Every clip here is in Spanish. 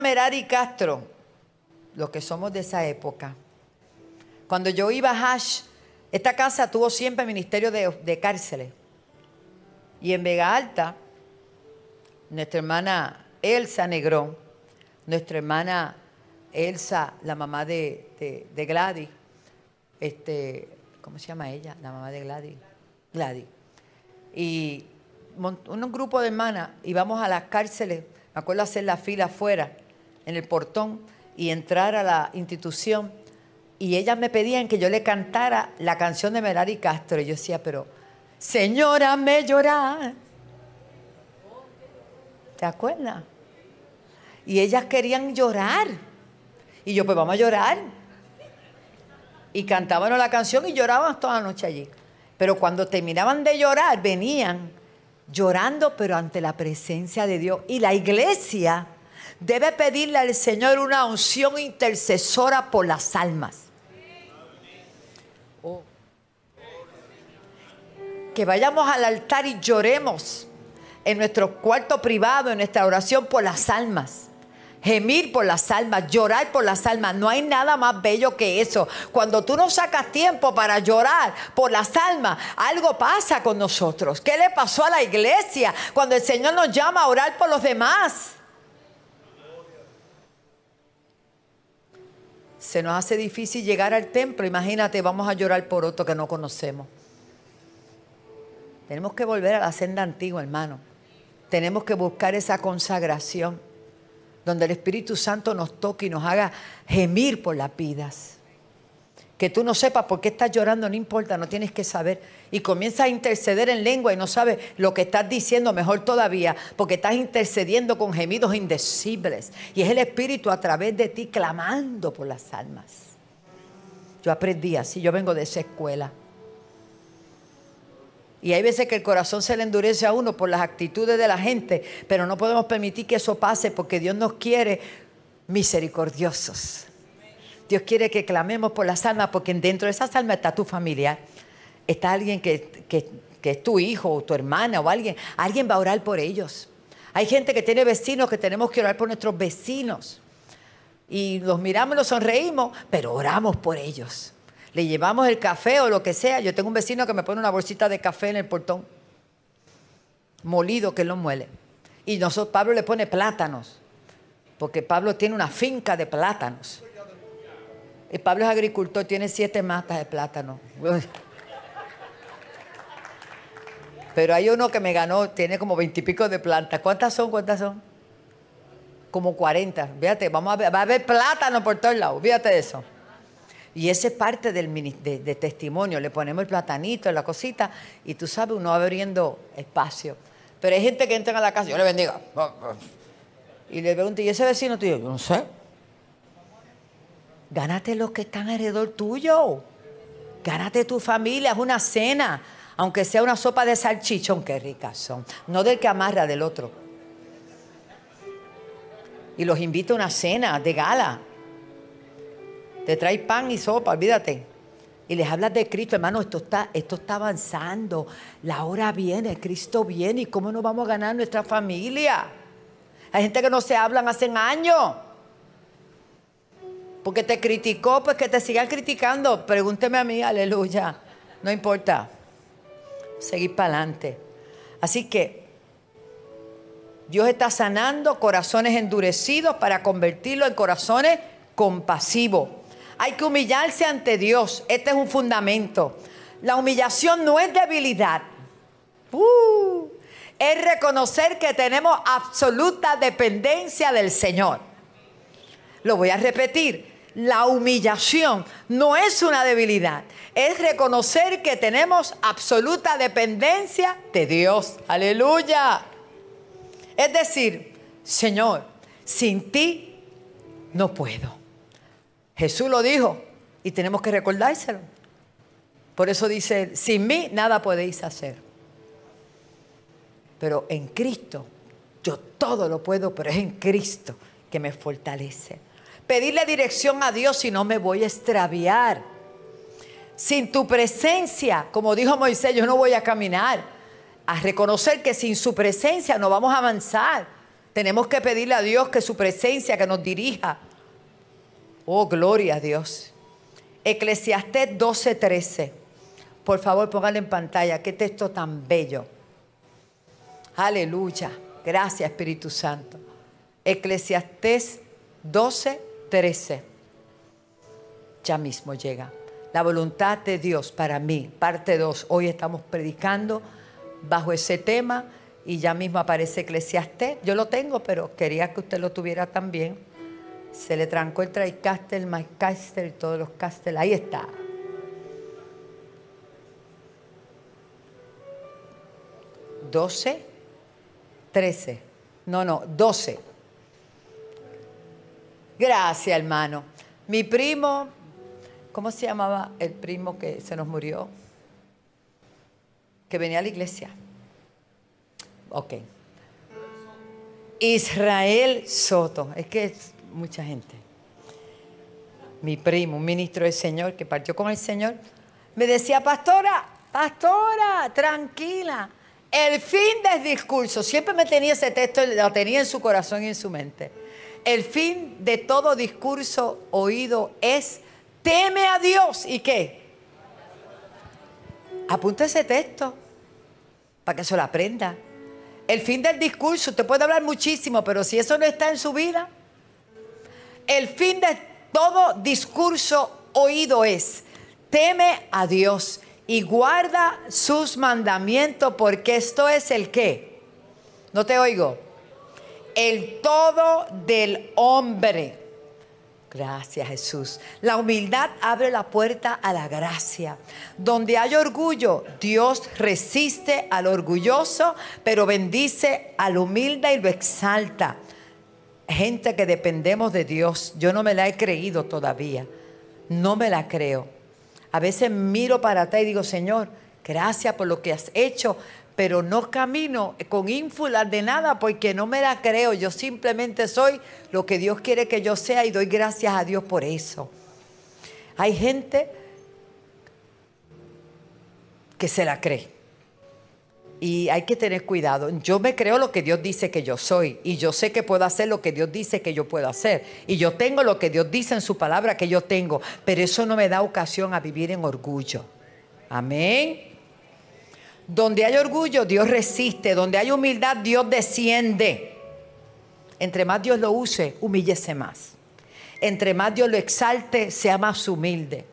Merari Castro, los que somos de esa época, cuando yo iba a Hash, esta casa tuvo siempre ministerio de cárceles. Y en Vega Alta, nuestra hermana Elsa Negrón, nuestra hermana Elsa, la mamá de Gladys, ¿cómo se llama ella? La mamá de Gladys. Gladys. Y un grupo de hermanas íbamos a las cárceles, me acuerdo hacer la fila afuera, en el portón, y entrar a la institución. Y ellas me pedían que yo le cantara la canción de Merari Castro. Y yo decía, pero, señora, me llorar. ¿Te acuerdas? Y ellas querían llorar. Y yo, pues vamos a llorar. Y cantábamos la canción y llorábamos toda la noche allí. Pero cuando terminaban de llorar, venían llorando, pero ante la presencia de Dios. Y la iglesia debe pedirle al Señor una unción intercesora por las almas. Oh. Que vayamos al altar y lloremos en nuestro cuarto privado, en nuestra oración por las almas. Gemir por las almas, llorar por las almas. No hay nada más bello que eso. Cuando tú no sacas tiempo para llorar por las almas, algo pasa con nosotros. ¿Qué le pasó a la iglesia cuando el Señor nos llama a orar por los demás? Se nos hace difícil llegar al templo. Imagínate, vamos a llorar por otro que no conocemos. Tenemos que volver a la senda antigua, hermano. Tenemos que buscar esa consagración donde el Espíritu Santo nos toque y nos haga gemir por las vidas. Que tú no sepas por qué estás llorando, no importa, no tienes que saber. Y comienzas a interceder en lengua y no sabes lo que estás diciendo, mejor todavía, porque estás intercediendo con gemidos indecibles. Y es el Espíritu a través de ti clamando por las almas. Yo aprendí así, yo vengo de esa escuela. Y hay veces que el corazón se le endurece a uno por las actitudes de la gente, pero no podemos permitir que eso pase porque Dios nos quiere misericordiosos. Dios quiere que clamemos por las almas, porque dentro de esas almas está tu familiar. Está alguien que es tu hijo o tu hermana o alguien. Alguien va a orar por ellos. Hay gente que tiene vecinos que tenemos que orar por nuestros vecinos. Y los miramos y los sonreímos, pero oramos por ellos. Le llevamos el café o lo que sea. Yo tengo un vecino que me pone una bolsita de café en el portón. Molido, que él lo muele. Y Pablo le pone plátanos. Porque Pablo tiene una finca de plátanos. Y Pablo es agricultor, tiene 7 matas de plátano. Pero hay uno que me ganó, tiene como 20 y pico de plantas. ¿Cuántas son? Como 40. Fíjate, va a haber plátano por todos lados. Fíjate de eso. Y ese es parte de testimonio. Le ponemos el platanito, la cosita, y tú sabes, uno va abriendo espacio. Pero hay gente que entra a la casa, yo le bendiga. Y le pregunto, ¿y ese vecino tuyo? Yo no sé. Gánate los que están alrededor tuyo. Gánate tu familia, es una cena. Aunque sea una sopa de salchichón, qué ricas son. No del que amarra, del otro. Y los invito a una cena de gala. Te traes pan y sopa, olvídate. Y les hablas de Cristo, hermano, esto está avanzando. La hora viene, Cristo viene. ¿Y cómo nos vamos a ganar nuestra familia? Hay gente que no se hablan hace años. Porque te criticó, pues que te sigan criticando. Pregúnteme a mí, aleluya. No importa. Seguir para adelante. Así que Dios está sanando corazones endurecidos para convertirlos en corazones compasivos. Hay que humillarse ante Dios. Este es un fundamento. La humillación no es debilidad. Es reconocer que tenemos absoluta dependencia del Señor. Lo voy a repetir. La humillación no es una debilidad. Es reconocer que tenemos absoluta dependencia de Dios. Aleluya. Es decir, Señor, sin ti no puedo. Jesús lo dijo y tenemos que recordárselo. Por eso dice, sin mí nada podéis hacer. Pero en Cristo, yo todo lo puedo, pero es en Cristo que me fortalece. Pedirle dirección a Dios si no me voy a extraviar. Sin tu presencia, como dijo Moisés, yo no voy a caminar. A reconocer que sin su presencia no vamos a avanzar. Tenemos que pedirle a Dios que su presencia, que nos dirija. Oh, gloria a Dios. Eclesiastés 12:13. Por favor, pónganlo en pantalla. Qué texto tan bello. Aleluya. Gracias, Espíritu Santo. Eclesiastés 12:13. Ya mismo llega. La voluntad de Dios para mí. Parte 2. Hoy estamos predicando bajo ese tema y ya mismo aparece Eclesiastés. Yo lo tengo, pero quería que usted lo tuviera también. Se le trancó el TriCaster, el MyCaster y todos los caster. Ahí está. No, 12. Gracias, hermano. Mi primo, ¿cómo se llamaba el primo que se nos murió? Que venía a la iglesia. Ok. Israel Soto. Es que es mucha gente. Mi primo, un ministro del Señor que partió con el Señor, me decía, pastora, tranquila. El fin del discurso, siempre me tenía ese texto, lo tenía en su corazón y en su mente. El fin de todo discurso oído es, teme a Dios. ¿Y qué? Apunta ese texto para que se lo aprenda. El fin del discurso, usted puede hablar muchísimo, pero si eso no está en su vida, el fin de todo discurso oído es, teme a Dios y guarda sus mandamientos, porque esto es el qué. No te oigo. El todo del hombre. Gracias, Jesús. La humildad abre la puerta a la gracia. Donde hay orgullo, Dios resiste al orgulloso, pero bendice al humilde y lo exalta. Gente que dependemos de Dios. Yo no me la he creído todavía. No me la creo. A veces miro para atrás y digo, Señor, gracias por lo que has hecho, pero no camino con ínfulas de nada porque no me la creo. Yo simplemente soy lo que Dios quiere que yo sea y doy gracias a Dios por eso. Hay gente que se la cree. Y hay que tener cuidado. Yo me creo lo que Dios dice que yo soy. Y yo sé que puedo hacer lo que Dios dice que yo puedo hacer. Y yo tengo lo que Dios dice en su palabra que yo tengo. Pero eso no me da ocasión a vivir en orgullo. Amén. Donde hay orgullo, Dios resiste. Donde hay humildad, Dios desciende. Entre más Dios lo use, humíllese más. Entre más Dios lo exalte, sea más humilde.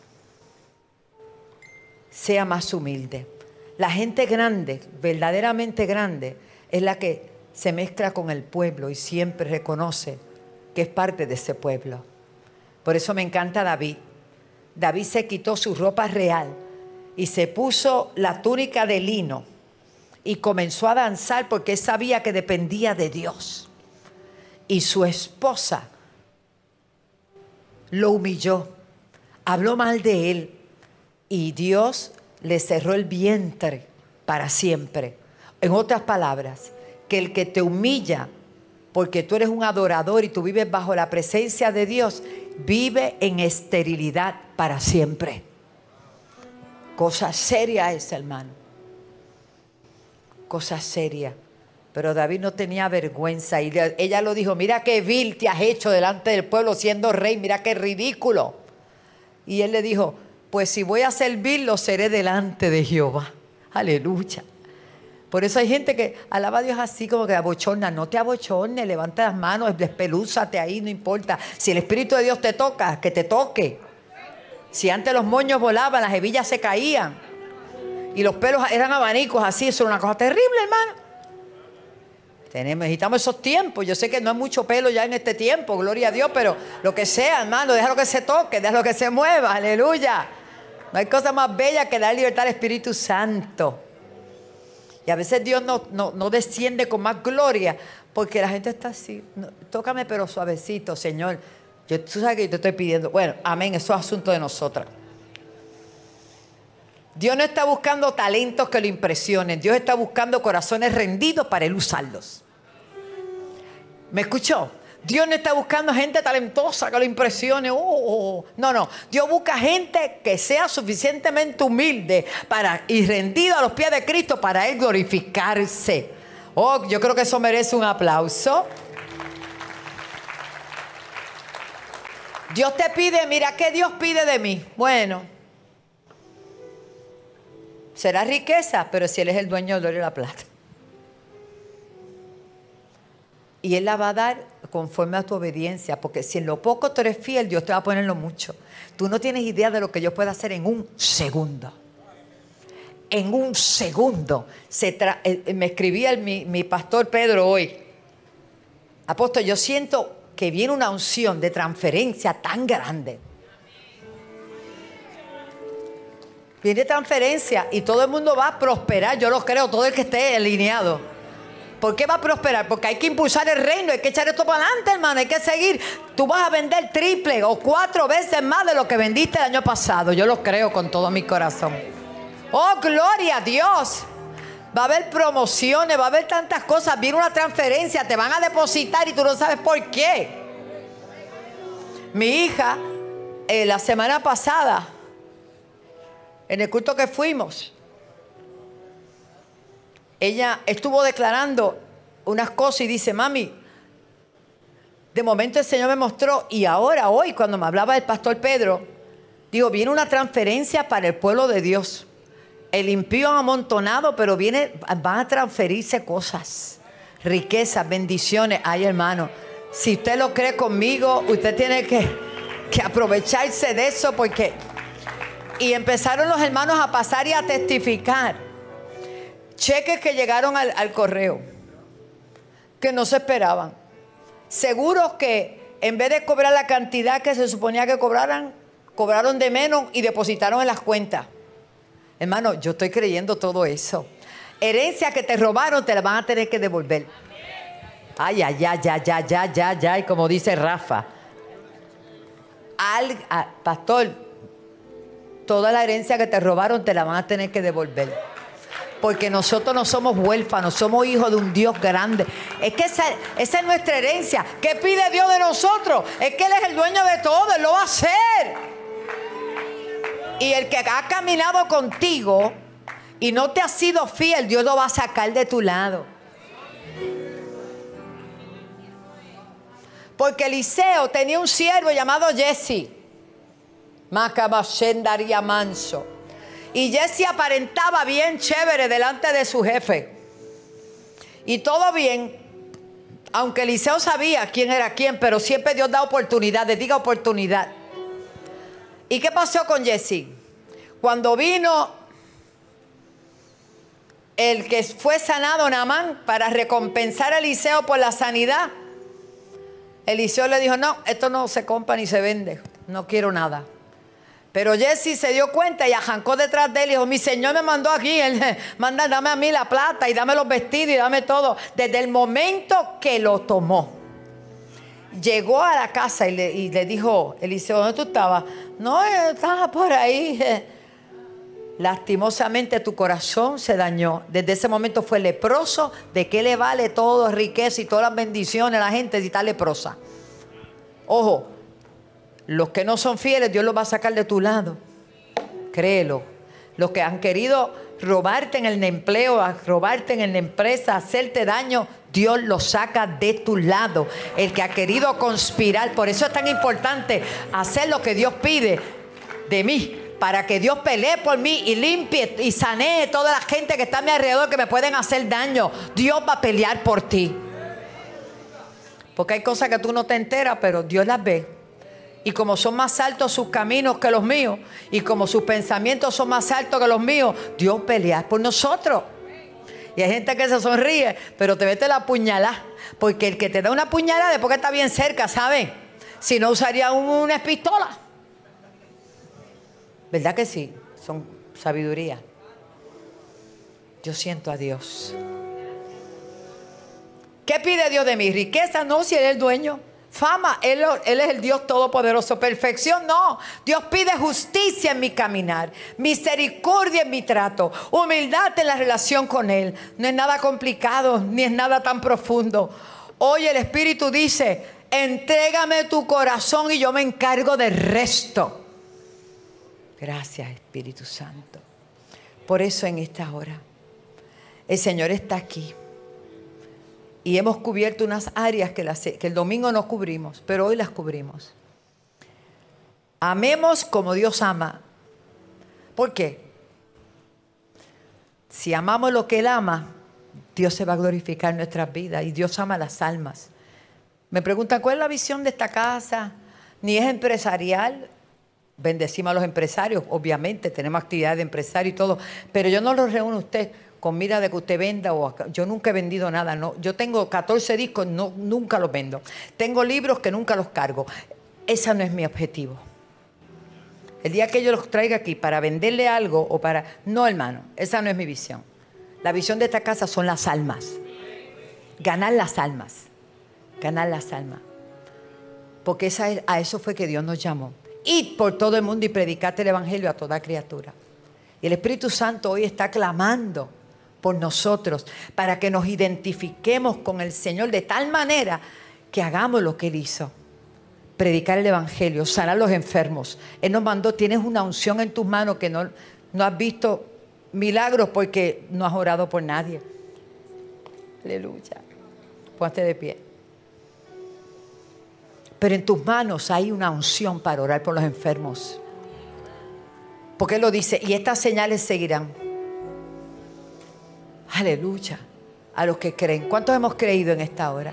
Sea más humilde. La gente grande, verdaderamente grande, es la que se mezcla con el pueblo y siempre reconoce que es parte de ese pueblo. Por eso me encanta David. David se quitó su ropa real y se puso la túnica de lino y comenzó a danzar porque él sabía que dependía de Dios. Y su esposa lo humilló, habló mal de él y Dios le cerró el vientre para siempre. En otras palabras, que el que te humilla porque tú eres un adorador y tú vives bajo la presencia de Dios, vive en esterilidad para siempre. Cosa seria es, hermano. Cosa seria. Pero David no tenía vergüenza y ella lo dijo, mira qué vil te has hecho delante del pueblo siendo rey, mira qué ridículo. Y él le dijo, pues si voy a servir, lo seré delante de Jehová. Aleluya. Por eso hay gente que alaba a Dios así como que abochorna. No te abochornes, levanta las manos, despelúzate ahí, no importa. Si el Espíritu de Dios te toca, que te toque. Si antes los moños volaban, las hebillas se caían y los pelos eran abanicos así, eso era una cosa terrible, hermano. Necesitamos esos tiempos. Yo sé que no hay mucho pelo ya en este tiempo, gloria a Dios, pero lo que sea, hermano, déjalo que se toque, déjalo que se mueva, aleluya. No hay cosa más bella que dar libertad al Espíritu Santo. Y a veces Dios no desciende con más gloria porque la gente está así. No, tócame pero suavecito, Señor. Tú sabes que yo te estoy pidiendo. Bueno, amén, eso es asunto de nosotras. Dios no está buscando talentos que lo impresionen. Dios está buscando corazones rendidos para Él usarlos. ¿Me escuchó? Dios no está buscando gente talentosa que lo impresione. No. Dios busca gente que sea suficientemente humilde y rendido a los pies de Cristo para Él glorificarse. Oh, yo creo que eso merece un aplauso. Dios te pide, mira, ¿qué Dios pide de mí? Bueno, será riqueza, pero si Él es el dueño del oro y la plata. Y Él la va a dar conforme a tu obediencia, porque si en lo poco tú eres fiel, Dios te va a poner en lo mucho. Tú no tienes idea de lo que Dios puede hacer en un segundo. En un segundo. Me escribía mi pastor Pedro hoy. Apóstol, yo siento que viene una unción de transferencia tan grande. Viene transferencia y todo el mundo va a prosperar. Yo lo creo, todo el que esté alineado. ¿Por qué va a prosperar? Porque hay que impulsar el reino, hay que echar esto para adelante, hermano, hay que seguir. Tú vas a vender triple o 4 veces más de lo que vendiste el año pasado. Yo lo creo con todo mi corazón. ¡Oh, gloria a Dios! Va a haber promociones, va a haber tantas cosas. Viene una transferencia, te van a depositar y tú no sabes por qué. Mi hija, la semana pasada, en el culto que fuimos, ella estuvo declarando unas cosas y dice, mami, de momento el Señor me mostró, y ahora, hoy, cuando me hablaba el pastor Pedro, digo, viene una transferencia para el pueblo de Dios. El impío amontonado, pero van a transferirse cosas, riquezas, bendiciones. Ay, hermano, si usted lo cree conmigo, usted tiene que aprovecharse de eso, porque... Y empezaron los hermanos a pasar y a testificar. Cheques que llegaron al correo, que no se esperaban. Seguros que en vez de cobrar la cantidad que se suponía que cobraran, cobraron de menos y depositaron en las cuentas. Hermano, yo estoy creyendo todo eso. Herencia que te robaron, te la van a tener que devolver. Ay, ay, ay, ay, ay, ay, ay, ay, como dice Rafa. Pastor, toda la herencia que te robaron te la van a tener que devolver. Porque nosotros no somos huérfanos, somos hijos de un Dios grande. Es que esa es nuestra herencia. ¿Qué pide Dios de nosotros? Es que Él es el dueño de todo, Él lo va a hacer. Y el que ha caminado contigo y no te ha sido fiel, Dios lo va a sacar de tu lado. Porque Eliseo tenía un siervo llamado Jesse. Macabashendaria manso. Y Jesse aparentaba bien chévere delante de su jefe. Y todo bien, aunque Eliseo sabía quién era quién, pero siempre Dios da oportunidades, diga oportunidad. ¿Y qué pasó con Jesse? Cuando vino el que fue sanado, Naamán, para recompensar a Eliseo por la sanidad, Eliseo le dijo, no, esto no se compra ni se vende, no quiero nada. Pero Jesse se dio cuenta y arrancó detrás de él y dijo, mi Señor me mandó aquí, Él manda, dame a mí la plata y dame los vestidos y dame todo. Desde el momento que lo tomó, llegó a la casa y le dijo, Eliseo, ¿dónde tú estabas? No, estaba por ahí. Lastimosamente tu corazón se dañó. Desde ese momento fue leproso. ¿De qué le vale todo, riqueza y todas las bendiciones a la gente si está leprosa? Ojo. Los que no son fieles, Dios los va a sacar de tu lado. Créelo. Los que han querido robarte en el empleo, robarte en la empresa, hacerte daño, Dios los saca de tu lado. El que ha querido conspirar. Por eso es tan importante hacer lo que Dios pide de mí. Para que Dios pelee por mí y limpie y sanee toda la gente que está a mi alrededor que me pueden hacer daño. Dios va a pelear por ti. Porque hay cosas que tú no te enteras, pero Dios las ve. Y como son más altos sus caminos que los míos, y como sus pensamientos son más altos que los míos, Dios pelea por nosotros. Y hay gente que se sonríe, pero te mete la puñalada. Porque el que te da una puñalada es porque está bien cerca, ¿saben? Si no, usaría una pistola. ¿Verdad que sí? Son sabiduría. Yo siento a Dios. ¿Qué pide Dios de mí? Riqueza, no, si Él es el dueño. Fama, Él es el Dios todopoderoso. Perfección, no. Dios pide justicia en mi caminar, misericordia en mi trato, humildad en la relación con Él. No es nada complicado, ni es nada tan profundo. Hoy el Espíritu dice, entrégame tu corazón y yo me encargo del resto. Gracias, Espíritu Santo. Por eso en esta hora el Señor está aquí. Y hemos cubierto unas áreas que el domingo no cubrimos, pero hoy las cubrimos. Amemos como Dios ama. ¿Por qué? Si amamos lo que Él ama, Dios se va a glorificar en nuestras vidas y Dios ama las almas. Me preguntan, ¿cuál es la visión de esta casa? Ni es empresarial. Bendecimos a los empresarios, obviamente, tenemos actividades de empresario y todo, pero yo no los reúno a usted con mira de que usted venda. Yo nunca he vendido nada, no. Yo tengo 14 discos, nunca los vendo. Tengo libros que nunca los cargo. Ese no es mi objetivo. El día que yo los traiga aquí para venderle algo o para... No, hermano, esa no es mi visión. La visión de esta casa son las almas. Ganar las almas. Ganar las almas. Porque a eso fue que Dios nos llamó. Id por todo el mundo y predicad el evangelio a toda criatura. Y el Espíritu Santo hoy está clamando por nosotros para que nos identifiquemos con el Señor de tal manera que hagamos lo que Él hizo. Predicar el evangelio, sanar a los enfermos. Él nos mandó, tienes una unción en tus manos que no has visto milagros porque no has orado por nadie. Aleluya. Ponte de pie. Pero en tus manos hay una unción para orar por los enfermos. Porque Él lo dice, y estas señales seguirán. Aleluya. A los que creen. ¿Cuántos hemos creído en esta hora?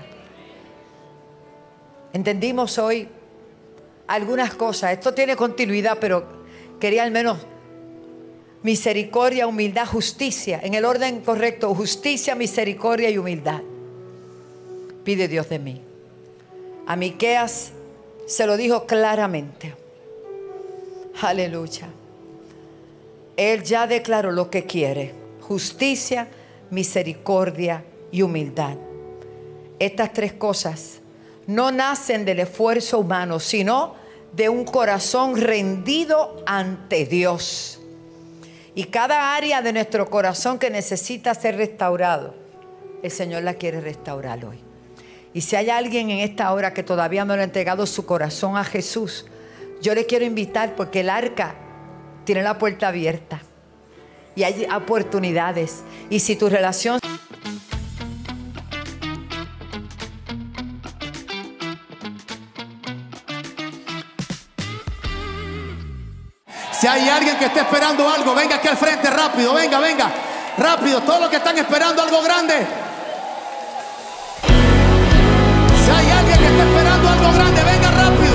Entendimos hoy algunas cosas. Esto tiene continuidad, pero quería al menos misericordia, humildad, justicia. En el orden correcto, justicia, misericordia y humildad. Pide Dios de mí. A Miqueas se lo dijo claramente. Aleluya. Él ya declaró lo que quiere. Justicia, misericordia y humildad. Estas tres cosas no nacen del esfuerzo humano, sino de un corazón rendido ante Dios. Y cada área de nuestro corazón que necesita ser restaurado, el Señor la quiere restaurar hoy. Y si hay alguien en esta hora que todavía no le ha entregado su corazón a Jesús, yo le quiero invitar porque el arca tiene la puerta abierta. Y hay oportunidades. Y si tu relación... Si hay alguien que está esperando algo, venga aquí al frente rápido, venga, rápido, todos los que están esperando algo grande. Si hay alguien que está esperando algo grande, venga rápido.